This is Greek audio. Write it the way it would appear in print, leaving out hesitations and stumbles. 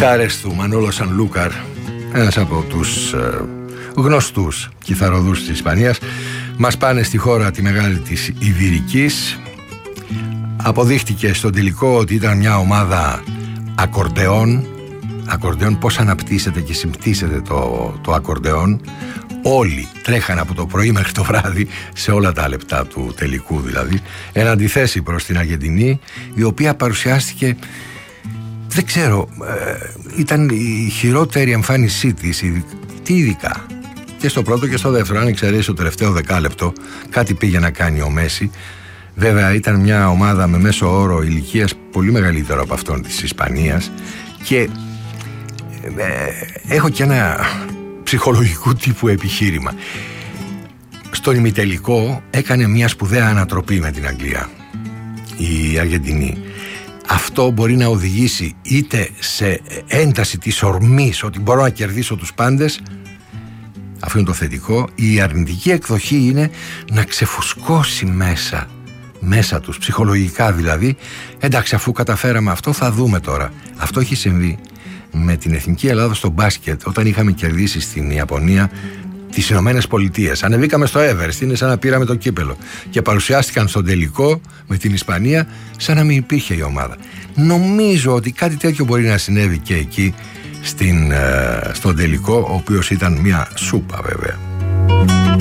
Κιθάρες του Μανόλο Σανλούκαρ, ένας από τους γνωστούς κιθαροδούς της Ισπανίας, μας πάνε στη χώρα τη μεγάλη της Ιβηρικής. Αποδείχτηκε στον τελικό ότι ήταν μια ομάδα ακορντεόν. Πώς αναπτύσσεται και συμπτύσσεται το ακορντεόν. Όλοι τρέχαν από το πρωί μέχρι το βράδυ, σε όλα τα λεπτά του τελικού δηλαδή, εν αντιθέσει προς την Αργεντινή, η οποία παρουσιάστηκε, δεν ξέρω, ήταν η χειρότερη εμφάνισή της, ειδικά και στο πρώτο και στο δεύτερο. Αν εξαιρέσει το τελευταίο δεκάλεπτο, κάτι πήγε να κάνει ο Μέση. Βέβαια ήταν μια ομάδα με μέσο όρο ηλικίας πολύ μεγαλύτερο από αυτόν της Ισπανίας, και έχω και ένα ψυχολογικού τύπου επιχείρημα. Στον ημιτελικό έκανε μια σπουδαία ανατροπή με την Αγγλία η Αργεντινή. Αυτό μπορεί να οδηγήσει είτε σε ένταση της ορμής ότι μπορώ να κερδίσω τους πάντες, αυτό είναι το θετικό. Η αρνητική εκδοχή είναι να ξεφουσκώσει μέσα τους, ψυχολογικά δηλαδή. Εντάξει, αφού καταφέραμε αυτό, θα δούμε τώρα. Αυτό έχει συμβεί με την Εθνική Ελλάδα στο μπάσκετ, όταν είχαμε κερδίσει στην Ιαπωνία τις Ηνωμένες Πολιτείες. Ανεβήκαμε στο Everest, είναι σαν να πήραμε το κύπελο, και παρουσιάστηκαν στον τελικό με την Ισπανία σαν να μην υπήρχε η ομάδα. Νομίζω ότι κάτι τέτοιο μπορεί να συνέβη και εκεί στον τελικό, ο οποίος ήταν μια σούπα βέβαια.